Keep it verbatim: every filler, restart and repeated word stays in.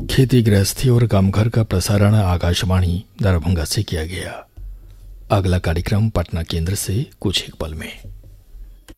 खेती गृहस्थी और कामघर का प्रसारण आकाशवाणी दरभंगा से किया गया। अगला कार्यक्रम पटना केंद्र से कुछ एक पल में।